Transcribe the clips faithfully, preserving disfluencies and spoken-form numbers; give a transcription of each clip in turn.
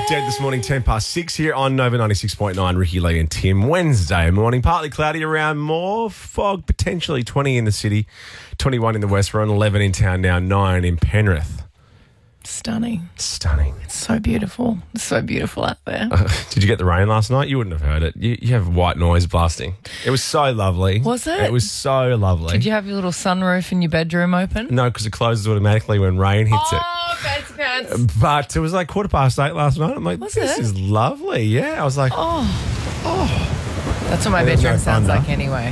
Dead this morning, ten past six here on Nova ninety-six point nine. Ricky Lee and Tim. Wednesday morning, partly cloudy around, more fog, potentially twenty in the city, twenty-one in the west. We're on eleven in town now, nine in Penrith. Stunning. Stunning. It's so beautiful. It's so beautiful out there. Uh, did you get the rain last night? You wouldn't have heard it. You, you have white noise blasting. It was so lovely. Was it? It was so lovely. Did you have your little sunroof in your bedroom open? No, because it closes automatically when rain hits it. Oh, fancy pants. But it was like quarter past eight last night. I'm like, Was this it? is lovely. Yeah, I was like, Oh, oh, that's what my There's bedroom no sounds thunder. like anyway.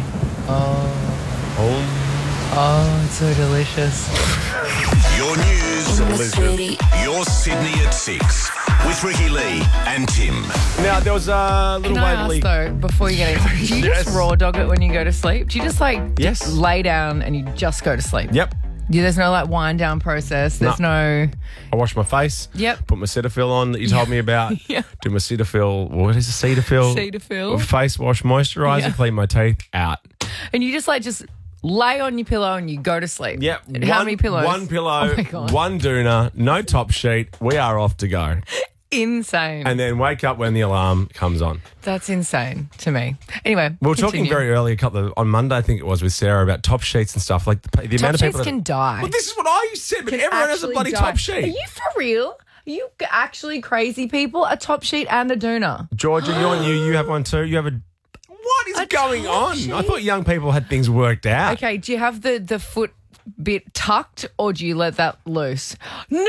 Oh, oh. oh, it's so delicious. Your news, your Sydney at six with Ricky Lee and Tim. Now, there was a little Can I Waverley. ask though, before you get into do you Yes. just raw dog it when you go to sleep? Do you just like Yes. lay down and you just go to sleep? Yep. Yeah, there's no like wind down process. There's no. I wash my face. Yep. Put my Cetaphil on that you told me about. Yeah. Do my Cetaphil. What is a Cetaphil? Cetaphil. Face wash, moisturiser, Yeah. clean my teeth, out. And you just like just lay on your pillow and you go to sleep. Yep. How one, many pillows? One pillow, Oh my God. one doona, no top sheet. We are off to go. Insane. And then wake up when the alarm comes on. That's insane to me. Anyway, We were talking continue. very early, a couple of, on Monday, I think it was, with Sarah about top sheets and stuff. Like the, the Top amount of sheets people that can die. Well, this is what I said, but Can everyone has a actually bloody die. top sheet. Are you for real? Are you actually crazy people? A top sheet and a doona. Georgia, you're new. You have one too. You have a. What is A going top on? sheet? I thought young people had things worked out. Okay, do you have the, the foot bit tucked or do you let that loose? No!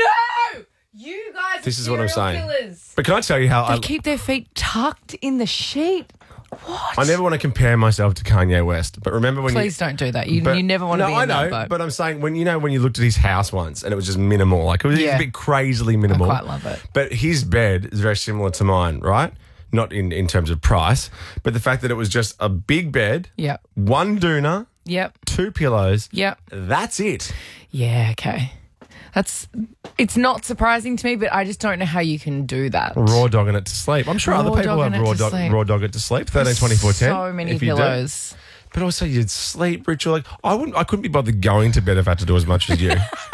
You guys This are is what I'm serial saying. killers. But can I tell you how They I, keep their feet tucked in the sheet. What? I never want to compare myself to Kanye West, but remember when Please you. don't do that. You, But- you never want to no, be in I know, that boat. but I'm saying when you know when you looked at his house once and it was just minimal, like it was Yeah. a bit crazily minimal. quite love it. But his bed is very similar to mine, right? Not in, in terms of price, but the fact that it was just a big bed, Yep. one doona, Yep. two pillows. Yep. That's it. Yeah, okay. That's it's not surprising to me, but I just don't know how you can do that. Raw dogging it to sleep. I'm sure Raw other people have dogging it raw to dog, sleep. raw dog it to sleep. Thirteen twenty four ten. So many if you do. pillows. But also you'd sleep ritual. Like I wouldn't. I couldn't be bothered going to bed if I had to do as much as you.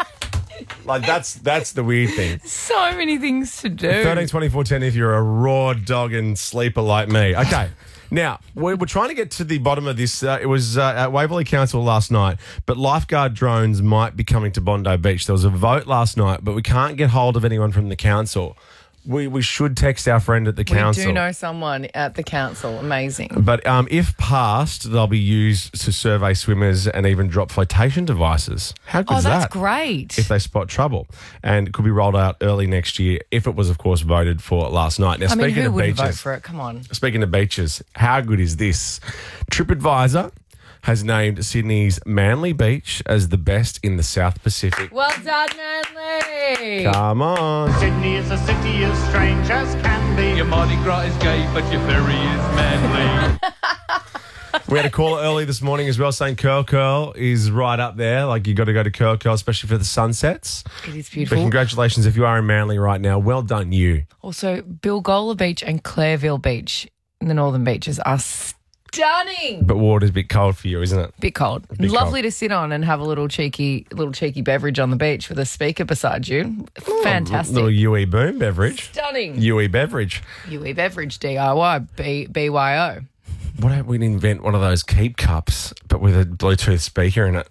Like that's that's the weird thing. So many things to do. Thirteen twenty four ten. If you're a raw dog and sleeper like me. Okay. Now, we we're trying to get to the bottom of this. Uh, it was uh, at Waverley Council last night, but lifeguard drones might be coming to Bondi Beach. There was a vote last night, but we can't get hold of anyone from the council. We we should text our friend at the we council. do know someone at the council. Amazing. But um, if passed, they'll be used to survey swimmers and even drop flotation devices. How good Oh, is that's that? great. If they spot trouble. And it could be rolled out early next year if it was, of course, voted for last night. Now, I mean, speaking who of wouldn't beaches, vote for it? Come on. speaking of beaches, how good is this? TripAdvisor has named Sydney's Manly Beach as the best in the South Pacific. Well done, Manly. Come on. Sydney is a city as strange as can be. Your Mardi Gras is gay, but your ferry is manly. We had a caller early this morning as well saying Curl Curl is right up there. Like, you got to go to Curl Curl, especially for the sunsets. It is But beautiful. congratulations if you are in Manly right now. Well done, you. Also, Bilgola Beach and Clareville Beach in the northern beaches are stunning. But water's a bit cold for you, isn't it? Bit cold. bit Lovely cold. to sit on and have a little cheeky, little cheeky beverage on the beach with a speaker beside you. Fantastic. Little U E boom beverage. Stunning. U E beverage. U E beverage, D I Y, B- BYO. Why don't we invent one of those keep cups, but with a Bluetooth speaker in it?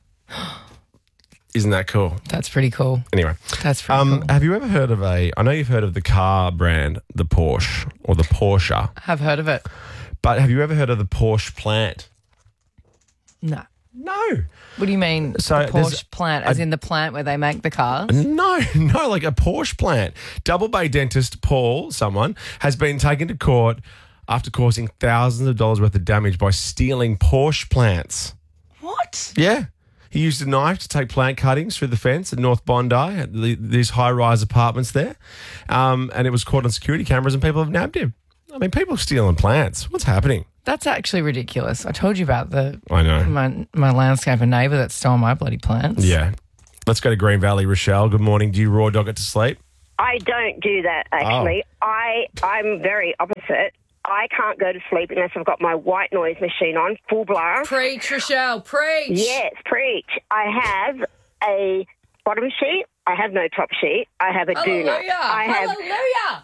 Isn't that cool? That's pretty cool. Anyway, That's pretty um, cool. have you ever heard of a? I know you've heard of the car brand, the Porsche or the Porsche, Have heard of it? but have you ever heard of the Porsche plant? No. No. What do you mean? So the there's Porsche plant, as in the plant where they make the cars? No, no, like a Porsche plant. Double Bay dentist Paul, someone, has been taken to court after causing thousands of dollars worth of damage by stealing Porsche plants. What? Yeah. He used a knife to take plant cuttings through the fence at North Bondi, at the, these high-rise apartments there. Um, and it was caught on security cameras and people have nabbed him. I mean, people stealing plants. What's happening? That's actually ridiculous. I told you about the I know. my my landscaper neighbour that stole my bloody plants. Yeah. Let's go to Green Valley. Rochelle, good morning. Do you raw dog it to sleep? I don't do that, actually. I, I'm very opposite. I can't go to sleep unless I've got my white noise machine on, full blast. Preach, Rochelle, preach. Yes, preach. I have a bottom sheet. I have no top sheet. I have a doona. Hallelujah. I have Hallelujah.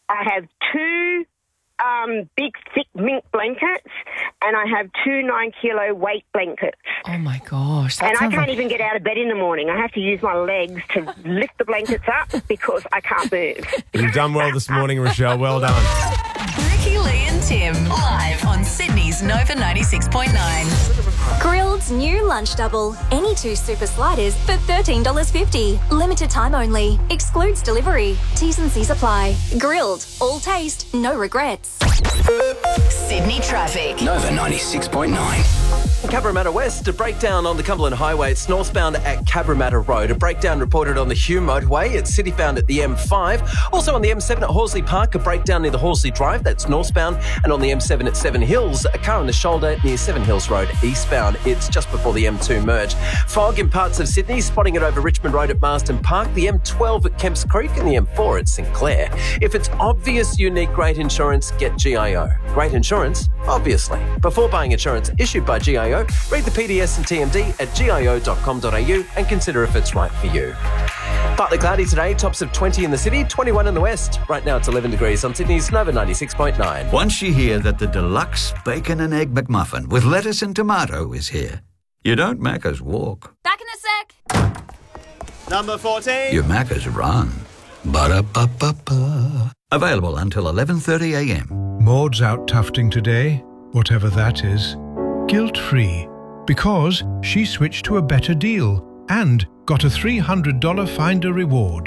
I have two um, big, thick mink blankets, and I have two nine-kilo weight blankets. Oh, my gosh. And I sounds can't like- even get out of bed in the morning. I have to use my legs to lift the blankets up because I can't move. You've done well this morning, Rochelle. Well done. Ricky, Lee and Tim, live on Sydney's Nova ninety-six point nine. Grilled's new lunch double. Any two super sliders for thirteen dollars fifty. Limited time only. Excludes delivery. T's and C's apply. Grilled. All taste, no regrets. Sydney traffic. Nova ninety-six point nine. Cabramatta West, a breakdown on the Cumberland Highway. It's northbound at Cabramatta Road. A breakdown reported on the Hume motorway. It's citybound at the M five. Also on the M seven at Horsley Park, a breakdown near the Horsley Drive. That's northbound. And on the M seven at Seven Hills, a car on the shoulder near Seven Hills Road, eastbound. It's just before the M two merge. Fog in parts of Sydney, spotting it over Richmond Road at Marsden Park, the M twelve at Kemps Creek, and the M four at St Clair. If it's obvious you need great insurance, get G I O. Great insurance, obviously. Before buying insurance issued by G I O, read the P D S and T M D at G I O dot com dot A U and consider if it's right for you. Partly cloudy today, tops of twenty in the city, twenty-one in the west. Right now it's eleven degrees on Sydney's Nova ninety-six point nine. Once you hear that the deluxe bacon and egg McMuffin with lettuce and tomato is here, you don't Macca's walk. Back in a sec. Number fourteen. You Macca's run. Ba-da-ba-ba-ba. Available until eleven thirty a m. Maud's out tufting today, whatever that is, guilt-free, because she switched to a better deal and got a three hundred dollars Finder reward.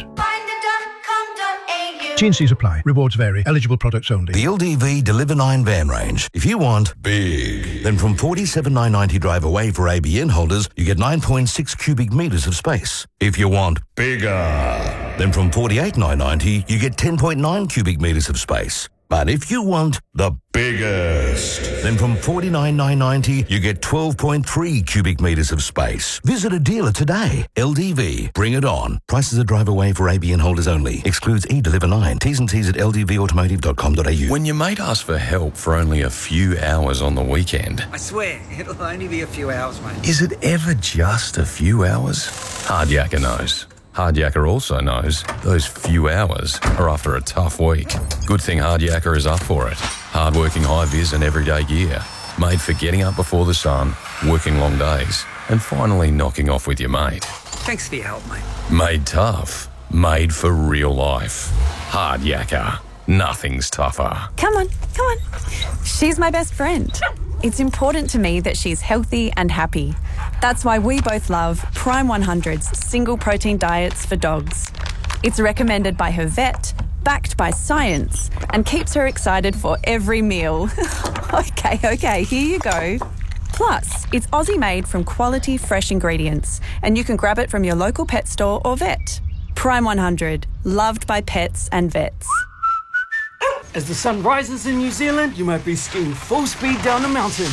T and C's apply. Rewards vary. Eligible products only. The L D V Deliver nine van range. If you want big, then from forty-seven thousand nine hundred ninety drive away for A B N holders, you get nine point six cubic metres of space. If you want bigger, then from forty-eight thousand nine hundred ninety, you get ten point nine cubic metres of space. But if you want the biggest, then from forty-nine thousand nine hundred ninety, you get twelve point three cubic metres of space. Visit a dealer today. L D V, bring it on. Prices are drive away for A B N holders only. Excludes eDeliver nine. T's and C's at L D V automotive dot com dot A U. When your mate asks for help for only a few hours on the weekend, I swear, it'll only be a few hours, mate. is it ever just a few hours? Hard Yakka knows. Hard Yakka also knows those few hours are after a tough week. Good thing Hard Yakka is up for it. Hard-working high-vis and everyday gear. Made for getting up before the sun, working long days, and finally knocking off with your mate. Thanks for your help, mate. Made tough. Made for real life. Hard Yakka. Nothing's tougher. Come on, come on. She's my best friend. It's important to me that she's healthy and happy. That's why we both love Prime one hundred's single protein diets for dogs. It's recommended by her vet, backed by science, and keeps her excited for every meal. okay, okay, here you go. Plus, it's Aussie made from quality fresh ingredients, and you can grab it from your local pet store or vet. Prime one hundred, loved by pets and vets. As the sun rises in New Zealand, you might be skiing full speed down a mountain.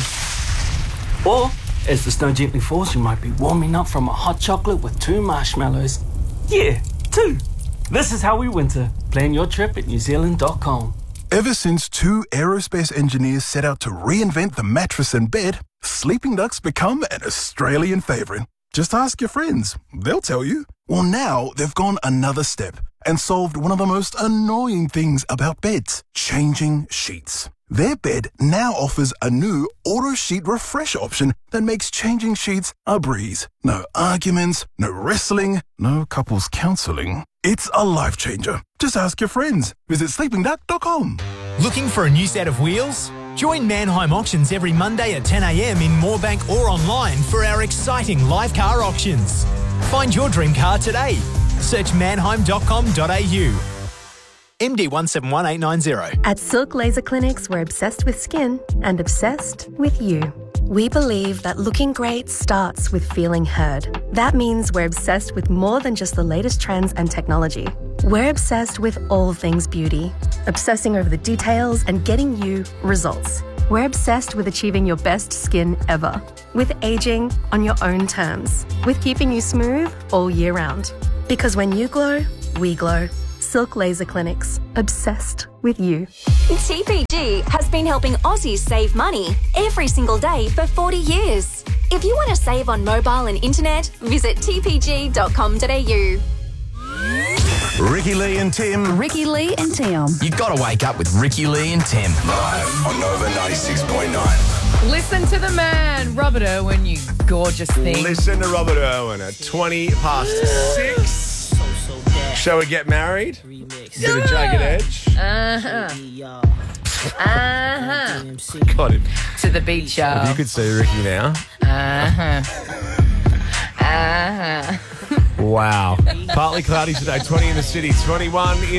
Or, as the snow gently falls, you might be warming up from a hot chocolate with two marshmallows. Yeah, two. This is how we winter. Plan your trip at new zealand dot com. Ever since two aerospace engineers set out to reinvent the mattress and bed, Sleeping Duck's become an Australian favourite. Just ask your friends. They'll tell you. Well, now they've gone another step and solved one of the most annoying things about beds, changing sheets. Their bed now offers a new auto sheet refresh option that makes changing sheets a breeze. No arguments, no wrestling, no couples counselling. It's a life changer. Just ask your friends. Visit sleeping duck dot com. Looking for a new set of wheels? Join Mannheim Auctions every Monday at ten a m in Moorebank or online for our exciting live car auctions. Find your dream car today. Search mannheim dot com dot A U. M D one seven one eight nine zero. At Silk Laser Clinics, we're obsessed with skin and obsessed with you. We believe that looking great starts with feeling heard. That means we're obsessed with more than just the latest trends and technology. We're obsessed with all things beauty, obsessing over the details and getting you results. We're obsessed with achieving your best skin ever, with aging on your own terms, with keeping you smooth all year round. Because when you glow, we glow. Silk Laser Clinics, obsessed with you. T P G has been helping Aussies save money every single day for forty years. If you want to save on mobile and internet, visit t p g dot com dot a u. Ricky Lee and Tim. Ricky Lee and Tim. You got to wake up with Ricky Lee and Tim. Live on Nova ninety-six point nine. Listen to the man, Robert Irwin, you gorgeous thing. Listen to Robert Irwin at twenty past six. Shall we get married? Bit of Jagged Edge. Uh-huh. Uh-huh. God, if, To the beach, y'all. if you could see Ricky now. Uh-huh. Uh-huh. Wow. Partly cloudy today, twenty in the city, twenty-one in